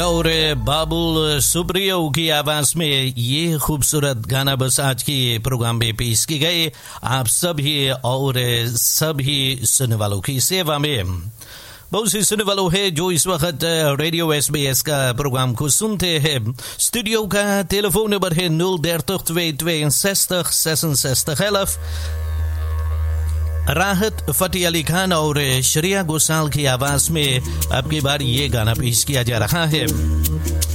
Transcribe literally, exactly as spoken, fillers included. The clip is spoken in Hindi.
और बाबुल सुप्रियो की आवाज में ये खूबसूरत गाना बस आज की प्रोग्राम में पेश की गई आप सभी और सभी सुनने वालों की सेवा में। बहुत सी सुनने वालों है जो इस वक्त रेडियो एस बी एस का प्रोग्राम को सुनते हैं। स्टूडियो का टेलीफोन नंबर है nul dertig tweehonderdtweeënzestig zesenzestig elf। राहत फतेह अली खान और श्रेया घोषाल की आवाज में अब की बार ये गाना पेश किया जा रहा है।